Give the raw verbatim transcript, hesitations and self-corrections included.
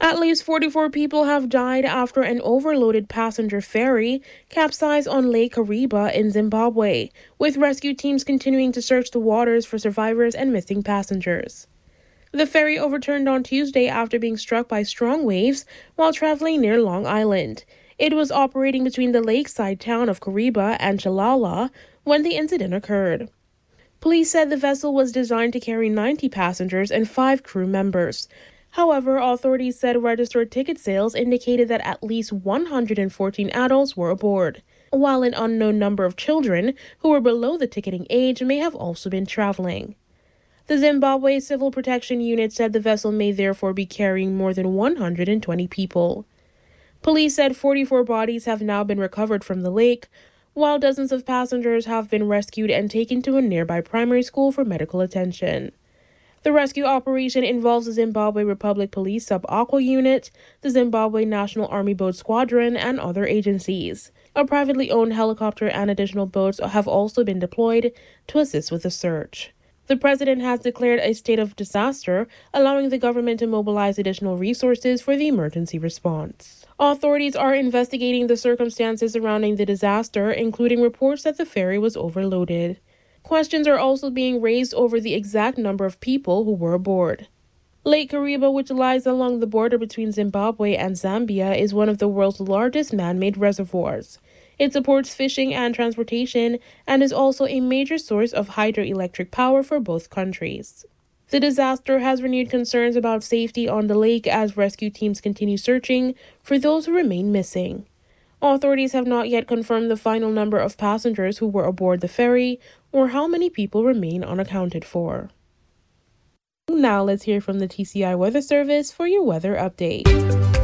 At least forty-four people have died after an overloaded passenger ferry capsized on Lake Kariba in Zimbabwe, with rescue teams continuing to search the waters for survivors and missing passengers. The ferry overturned on Tuesday after being struck by strong waves while traveling near Long Island. It was operating between the lakeside town of Kariba and Chalala when the incident occurred. Police said the vessel was designed to carry ninety passengers and five crew members. However, authorities said registered ticket sales indicated that at least one hundred fourteen adults were aboard, while an unknown number of children who were below the ticketing age may have also been traveling. The Zimbabwe Civil Protection Unit said the vessel may therefore be carrying more than one hundred twenty people. Police said forty-four bodies have now been recovered from the lake, while dozens of passengers have been rescued and taken to a nearby primary school for medical attention. The rescue operation involves the Zimbabwe Republic Police Sub-Aqua Unit, the Zimbabwe National Army Boat Squadron, and other agencies. A privately owned helicopter and additional boats have also been deployed to assist with the search. The president has declared a state of disaster, allowing the government to mobilize additional resources for the emergency response. Authorities are investigating the circumstances surrounding the disaster, including reports that the ferry was overloaded. Questions are also being raised over the exact number of people who were aboard. Lake Kariba, which lies along the border between Zimbabwe and Zambia, is one of the world's largest man-made reservoirs. It supports fishing and transportation and is also a major source of hydroelectric power for both countries. The disaster has renewed concerns about safety on the lake as rescue teams continue searching for those who remain missing. Authorities have not yet confirmed the final number of passengers who were aboard the ferry or how many people remain unaccounted for. Now let's hear from the T C I Weather Service for your weather update.